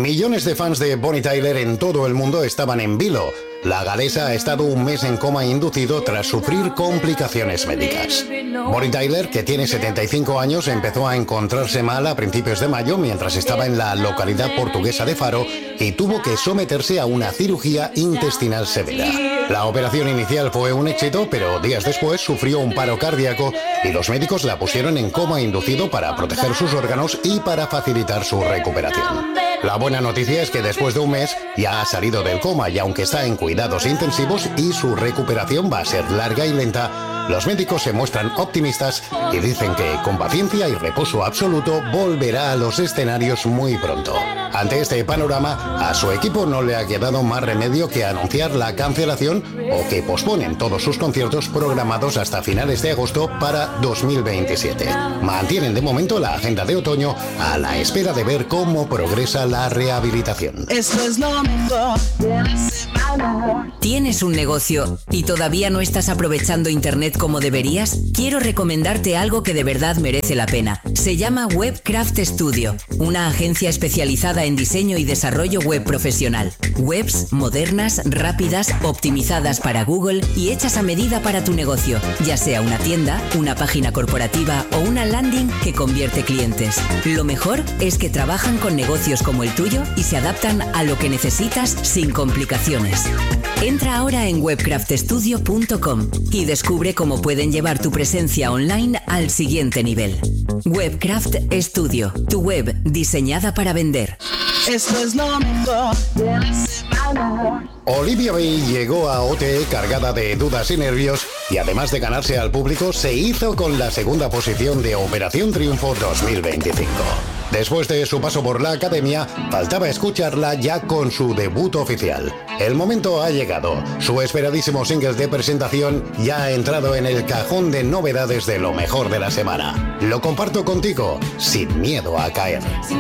Millones de fans de Bonnie Tyler en todo el mundo estaban en vilo. La galesa ha estado un mes en coma inducido tras sufrir complicaciones médicas. Bonnie Tyler, que tiene 75 años, empezó a encontrarse mal a principios de mayo mientras estaba en la localidad portuguesa de Faro y tuvo que someterse a una cirugía intestinal severa. La operación inicial fue un éxito, pero días después sufrió un paro cardíaco y los médicos la pusieron en coma inducido para proteger sus órganos y para facilitar su recuperación. La buena noticia es que después de un mes ya ha salido del coma y aunque está en cuidados intensivos y su recuperación va a ser larga y lenta, los médicos se muestran optimistas y dicen que con paciencia y reposo absoluto volverá a los escenarios muy pronto. Ante este panorama, a su equipo no le ha quedado más remedio que anunciar la cancelación o que posponen todos sus conciertos programados hasta finales de agosto para 2027. Mantienen de momento la agenda de otoño a la espera de ver cómo progresa la rehabilitación. Esto es lo mejor de la semana. ¿Tienes un negocio y todavía no estás aprovechando Internet como deberías? Quiero recomendarte algo que de verdad merece la pena. Se llama Webcraft Studio, una agencia especializada en diseño y desarrollo web profesional. Webs modernas, rápidas, optimizadas para Google y hechas a medida para tu negocio, ya sea una tienda, una página corporativa o una landing que convierte clientes. Lo mejor es que trabajan con negocios como el tuyo y se adaptan a lo que necesitas sin complicaciones. Entra ahora en webcraftstudio.com y descubre cómo pueden llevar tu presencia online al siguiente nivel. Webcraft Studio, tu web diseñada para vender. Esto es lo mejor de la semana. Olivia Bay llegó a OTE cargada de dudas y nervios y además de ganarse al público, se hizo con la segunda posición de Operación Triunfo 2025. Después de su paso por la academia, faltaba escucharla ya con su debut oficial. El momento ha llegado. Su esperadísimo single de presentación ya ha entrado en el cajón de novedades de lo mejor de la semana. Lo comparto contigo, sin miedo a caer.